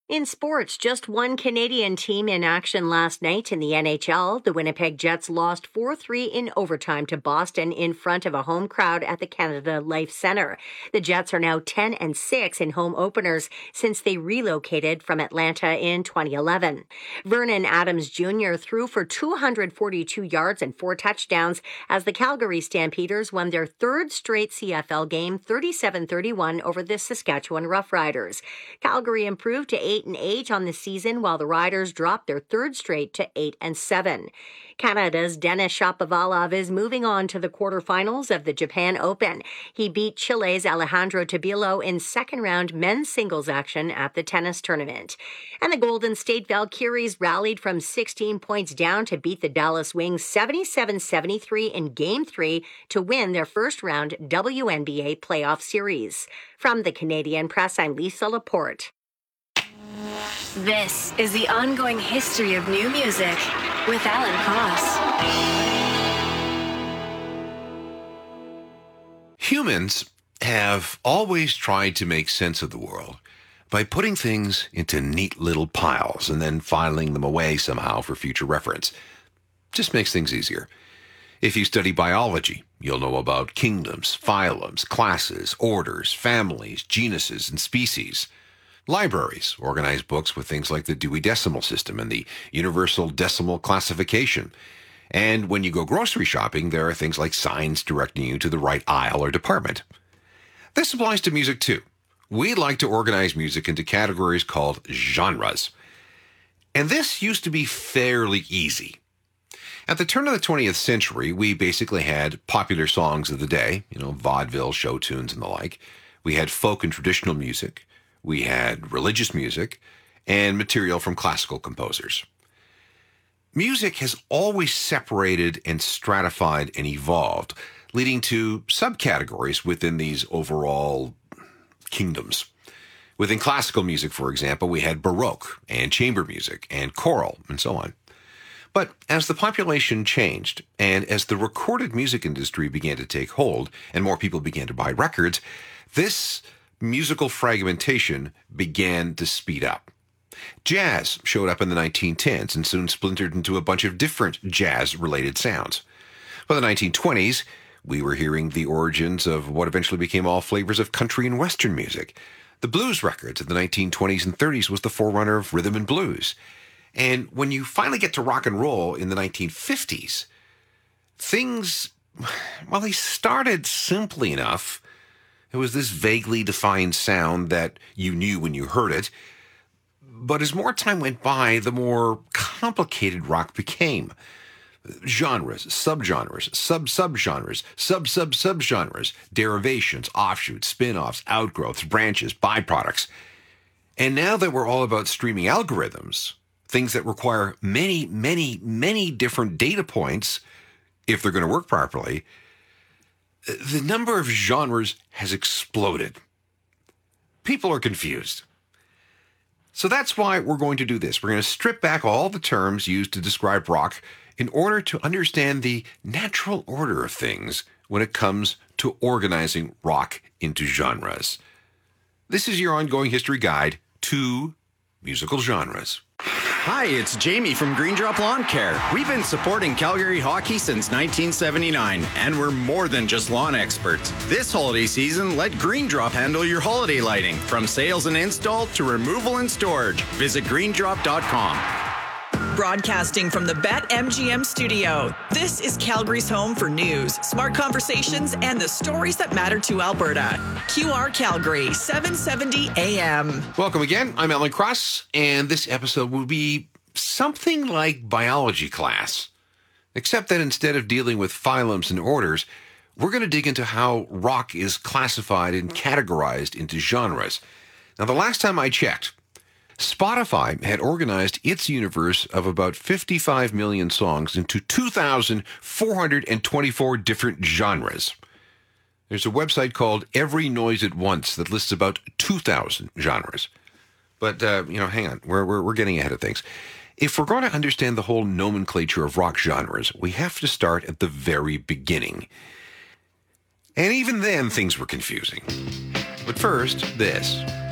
In sports, just one Canadian team in action last night in the NHL. The Winnipeg Jets lost 4-3 in overtime to Boston in front of a home crowd at the Canada Life Centre. The Jets are now 10-6 in home openers since they relocated from Atlanta in 2011. Vernon Adams Jr. threw for 242 yards and 4 touchdowns as the Calgary Stampeders won their third straight CFL game 37-31 over the Saskatchewan Roughriders. Calgary improved to 8-8 on the season, while the Riders dropped their third straight to 8-7. Canada's Denis Shapovalov is moving on to the quarterfinals of the Japan Open. He beat Chile's Alejandro Tabilo in second-round men's singles action at the tennis tournament. And the Golden State Valkyries rallied from 16 points down to beat the Dallas Wings 77-73 in Game 3 to win their first-round WNBA playoff series. From the Canadian Press, I'm Lisa Laporte. This is the ongoing history of new music with Alan Cross. Humans have always tried to make sense of the world by putting things into neat little piles and then filing them away somehow for future reference. Just makes things easier. If you study biology, you'll know about kingdoms, phylums, classes, orders, families, genuses, and species. Libraries organize books with things like the Dewey Decimal System and the Universal Decimal Classification. And when you go grocery shopping, there are things like signs directing you to the right aisle or department. This applies to music too. We like to organize music into categories called genres. And this used to be fairly easy. At the turn of the 20th century, we basically had popular songs of the day, vaudeville, show tunes, and the like. We had folk and traditional music. We had religious music and material from classical composers. Music has always separated and stratified and evolved, leading to subcategories within these overall kingdoms. Within classical music, for example, we had Baroque and chamber music and choral and so on. But as the population changed and as the recorded music industry began to take hold and more people began to buy records, this musical fragmentation began to speed up. Jazz showed up in the 1910s and soon splintered into a bunch of different jazz-related sounds. By the 1920s, we were hearing the origins of what eventually became all flavors of country and western music. The blues records of the 1920s and 30s was the forerunner of rhythm and blues. And when you finally get to rock and roll in the 1950s, things, they started simply enough. It was this vaguely defined sound that you knew when you heard it. But as more time went by, the more complicated rock became. Genres, subgenres, sub-subgenres, sub-sub-subgenres, derivations, offshoots, spin-offs, outgrowths, branches, byproducts. And now that we're all about streaming algorithms, things that require many, many, many different data points, if they're going to work properly, the number of genres has exploded. People are confused. So that's why we're going to do this. We're going to strip back all the terms used to describe rock in order to understand the natural order of things when it comes to organizing rock into genres. This is your ongoing history guide to musical genres. Hi, it's Jamie from Green Drop Lawn Care. We've been supporting Calgary hockey since 1979, and we're more than just lawn experts. This holiday season, let Green Drop handle your holiday lighting, from sales and install to removal and storage. Visit greendrop.com. Broadcasting from the BetMGM studio, this is Calgary's home for news, smart conversations, and the stories that matter to Alberta. QR Calgary, 770 AM. Welcome again. I'm Alan Cross, and this episode will be something like biology class, except that instead of dealing with phylums and orders, we're going to dig into how rock is classified and categorized into genres. Now, the last time I checked, Spotify had organized its universe of about 55 million songs into 2,424 different genres. There's a website called Every Noise at Once that lists about 2,000 genres. But, hang on, we're getting ahead of things. If we're going to understand the whole nomenclature of rock genres, we have to start at the very beginning. And even then, things were confusing. But first, this.